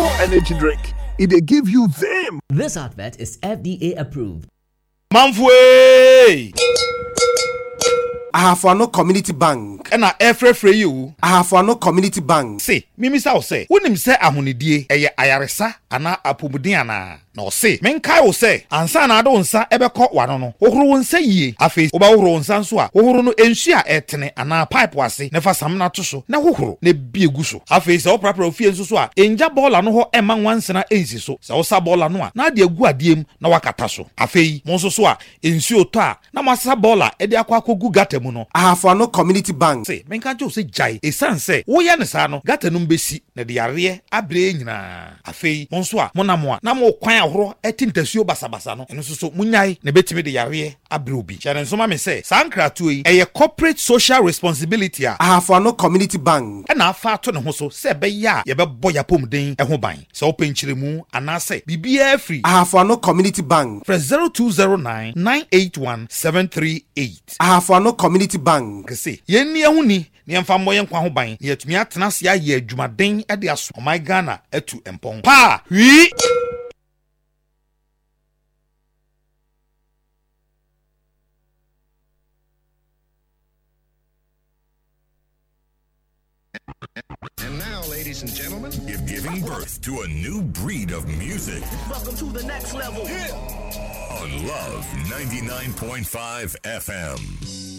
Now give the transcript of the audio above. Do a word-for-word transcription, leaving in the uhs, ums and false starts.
energy drink. It they give you them. This advert is F D A approved. Manfwe Ahafano Community Bank. Ena efre fre you. Ahafano Community Bank. Say, mimi sa o say, wonim say ahonidie eye ayaresa ana apomuden ana. Na o say, menkai o say, ansa na ado nsa ebekọ wano no. Ohoro nsa yie. Afi, oba ohoro nsa nso a, ohoro no ensu a etene ana pipe wase, ne fa sam na to so, na hohoro ne bie gu so. Afi, se o prapra ofie nso so a, enja bola no ho ema nwansena ensi so. Se o sa bola no a, na de agu adiem na wakata so. Afi, mo nso so a, ensu oto a, na masa bola e de akwa akogu gata mu no. Ahafano Community Bank. Say, menka jo se jai, e san se, wo ya ne sa no, gata no mbesi, na de yare abre nyina. Afi, mo nso a, mo na mo a, na mo kwan ahoro etintasuo basabasa no. Eno so so munyai ne betimi de yare abre obi. Chane nso ma me se, sankra to yi, eye corporate social responsibility a Ahafano Community Bank. E na afa to ne ho so se be ya ye be boy apomden e ho ban. Se open chiremu anase bibia free. Ahafano Community Bank. Press zero two zero nine nine eight one seven three eight. Ahafano Community Bank. Kese, yen ni ehuni ni emfa mo yen kwa ho ban. Ye tumi atena se aye adwumaden e de aso. Oh my Ghana etu empon. Pa! Wi! And now, ladies and gentlemen, Give, giving birth to a new breed of music. Welcome to the next level. On Love ninety-nine point five F M.